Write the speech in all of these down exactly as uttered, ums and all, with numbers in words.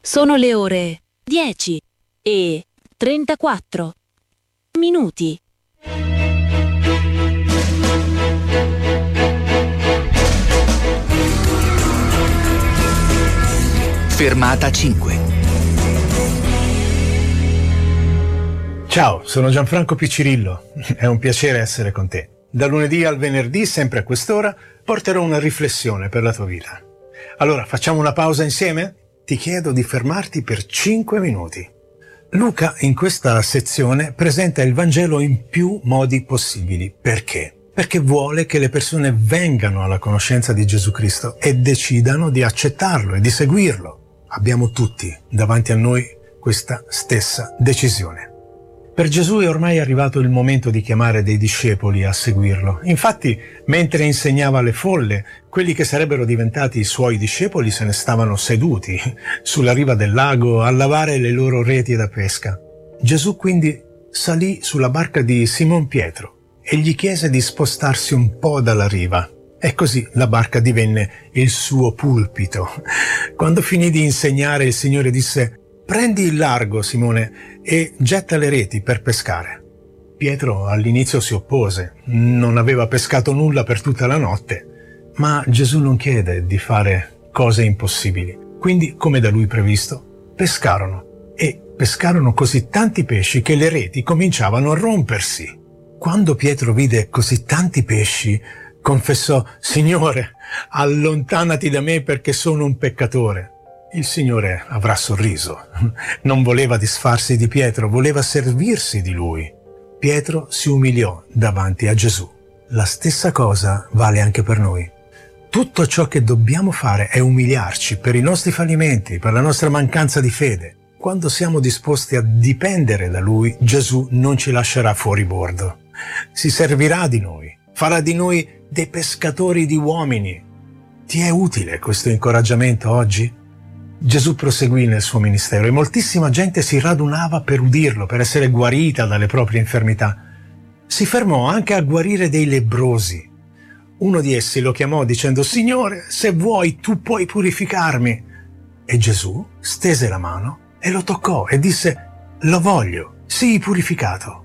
Sono le ore dieci e trentaquattro minuti. Fermata cinque. Ciao, sono Gianfranco Piccirillo. È un piacere essere con te. Da lunedì al venerdì, sempre a quest'ora, porterò una riflessione per la tua vita. Allora, facciamo una pausa insieme? Ti chiedo di fermarti per cinque minuti. Luca, in questa sezione, presenta il Vangelo in più modi possibili. Perché? Perché vuole che le persone vengano alla conoscenza di Gesù Cristo e decidano di accettarlo e di seguirlo. Abbiamo tutti davanti a noi questa stessa decisione. Per Gesù è ormai arrivato il momento di chiamare dei discepoli a seguirlo. Infatti, mentre insegnava alle folle, quelli che sarebbero diventati i suoi discepoli se ne stavano seduti sulla riva del lago a lavare le loro reti da pesca. Gesù quindi salì sulla barca di Simon Pietro e gli chiese di spostarsi un po' dalla riva. E così la barca divenne il suo pulpito. Quando finì di insegnare, il Signore disse: «Prendi il largo, Simone, e getta le reti per pescare». Pietro all'inizio si oppose, non aveva pescato nulla per tutta la notte, ma Gesù non chiede di fare cose impossibili. Quindi, come da lui previsto, pescarono e pescarono così tanti pesci che le reti cominciavano a rompersi. Quando Pietro vide così tanti pesci, confessò: «Signore, allontanati da me perché sono un peccatore». Il Signore avrà sorriso. Non voleva disfarsi di Pietro, voleva servirsi di lui. Pietro si umiliò davanti a Gesù. La stessa cosa vale anche per noi. Tutto ciò che dobbiamo fare è umiliarci per i nostri fallimenti, per la nostra mancanza di fede. Quando siamo disposti a dipendere da Lui, Gesù non ci lascerà fuori bordo. Si servirà di noi, farà di noi dei pescatori di uomini. Ti è utile questo incoraggiamento oggi? Gesù proseguì nel suo ministero e moltissima gente si radunava per udirlo, per essere guarita dalle proprie infermità. Si fermò anche a guarire dei lebbrosi. Uno di essi lo chiamò dicendo: «Signore, se vuoi tu puoi purificarmi». E Gesù stese la mano e lo toccò e disse: «Lo voglio, sii purificato».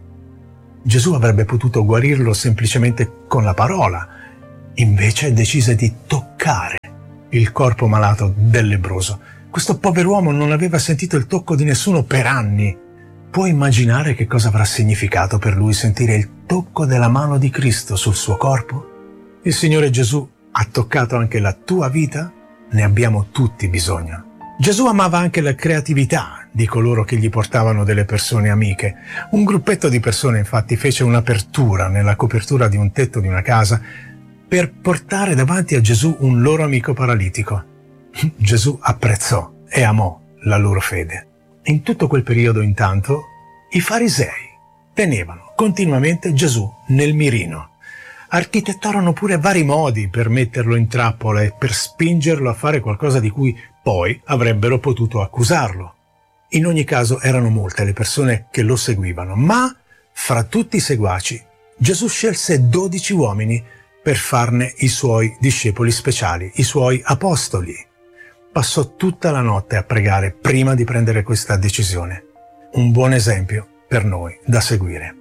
Gesù avrebbe potuto guarirlo semplicemente con la parola, invece decise di toccare il corpo malato del lebbroso. Questo pover'uomo non aveva sentito il tocco di nessuno per anni. Puoi immaginare che cosa avrà significato per lui sentire il tocco della mano di Cristo sul suo corpo? Il Signore Gesù ha toccato anche la tua vita? Ne abbiamo tutti bisogno. Gesù amava anche la creatività di coloro che gli portavano delle persone amiche. Un gruppetto di persone infatti fece un'apertura nella copertura di un tetto di una casa per portare davanti a Gesù un loro amico paralitico. Gesù apprezzò e amò la loro fede. In tutto quel periodo, intanto, i farisei tenevano continuamente Gesù nel mirino. Architettarono pure vari modi per metterlo in trappola e per spingerlo a fare qualcosa di cui poi avrebbero potuto accusarlo. In ogni caso erano molte le persone che lo seguivano, ma fra tutti i seguaci Gesù scelse dodici uomini per farne i suoi discepoli speciali, i suoi apostoli. Passò tutta la notte a pregare prima di prendere questa decisione. Un buon esempio per noi da seguire.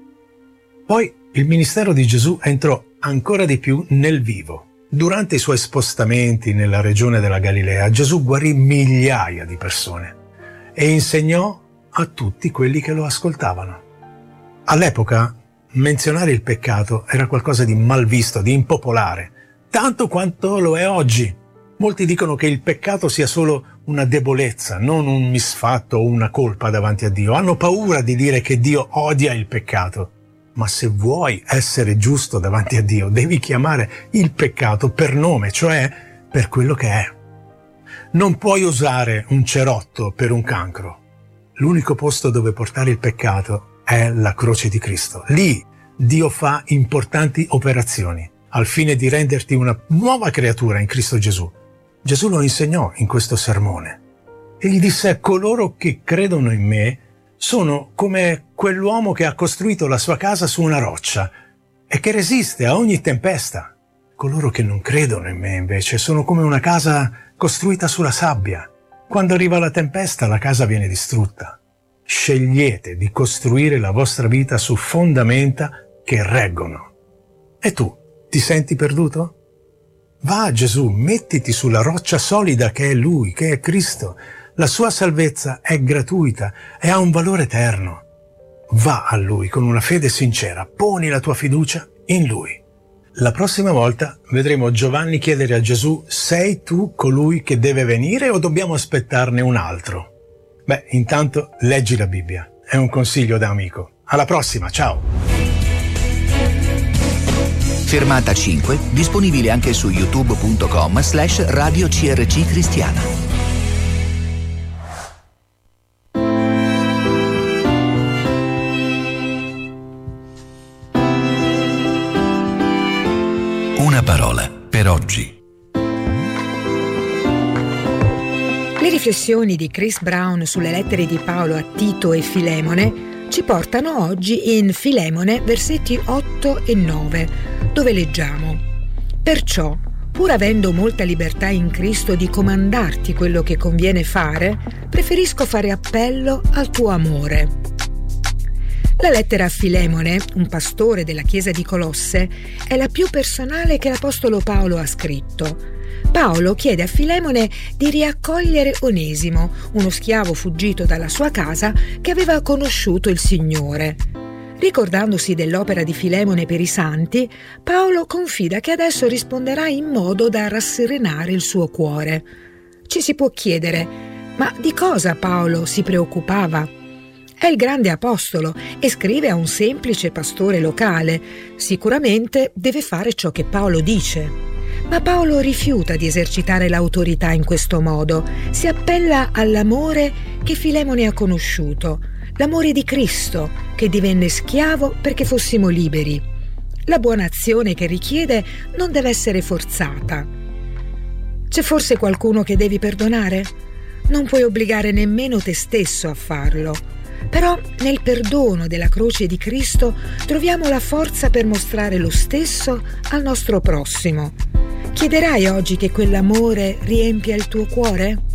Poi il ministero di Gesù entrò ancora di più nel vivo. Durante i suoi spostamenti nella regione della Galilea, Gesù guarì migliaia di persone e insegnò a tutti quelli che lo ascoltavano. All'epoca, menzionare il peccato era qualcosa di malvisto, di impopolare, tanto quanto lo è oggi. Molti dicono che il peccato sia solo una debolezza, non un misfatto o una colpa davanti a Dio. Hanno paura di dire che Dio odia il peccato. Ma se vuoi essere giusto davanti a Dio, devi chiamare il peccato per nome, cioè per quello che è. Non puoi usare un cerotto per un cancro. L'unico posto dove portare il peccato è la croce di Cristo. Lì Dio fa importanti operazioni al fine di renderti una nuova creatura in Cristo Gesù. Gesù lo insegnò in questo sermone. Egli disse: «Coloro che credono in me sono come quell'uomo che ha costruito la sua casa su una roccia e che resiste a ogni tempesta. Coloro che non credono in me, invece, sono come una casa costruita sulla sabbia. Quando arriva la tempesta, la casa viene distrutta. Scegliete di costruire la vostra vita su fondamenta che reggono. E tu, ti senti perduto? Va a Gesù, mettiti sulla roccia solida che è Lui, che è Cristo. La sua salvezza è gratuita e ha un valore eterno. Va a Lui con una fede sincera, poni la tua fiducia in Lui. La prossima volta vedremo Giovanni chiedere a Gesù: sei tu colui che deve venire o dobbiamo aspettarne un altro? Beh, intanto leggi la Bibbia. È un consiglio da amico. Alla prossima, ciao! Fermata cinque, disponibile anche su youtube punto com slash radio C R C Cristiana. Una parola per oggi. Le riflessioni di Chris Brown sulle lettere di Paolo a Tito e Filemone ci portano oggi in Filemone, versetti otto e nove, dove leggiamo: perciò, pur avendo molta libertà in Cristo di comandarti quello che conviene fare, preferisco fare appello al tuo amore. La lettera a Filemone, un pastore della chiesa di Colosse, è la più personale che l'apostolo Paolo ha scritto. Paolo chiede a Filemone di riaccogliere Onesimo, uno schiavo fuggito dalla sua casa che aveva conosciuto il Signore. Ricordandosi dell'opera di Filemone per i santi, Paolo confida che adesso risponderà in modo da rasserenare il suo cuore. Ci si può chiedere: ma di cosa Paolo si preoccupava? È il grande apostolo e scrive a un semplice pastore locale. Sicuramente deve fare ciò che Paolo dice. Ma Paolo rifiuta di esercitare l'autorità in questo modo. Si appella all'amore che Filemone ha conosciuto, l'amore di Cristo, che divenne schiavo perché fossimo liberi. La buona azione che richiede non deve essere forzata. C'è forse qualcuno che devi perdonare? Non puoi obbligare nemmeno te stesso a farlo. Però nel perdono della croce di Cristo troviamo la forza per mostrare lo stesso al nostro prossimo. Chiederai oggi che quell'amore riempia il tuo cuore?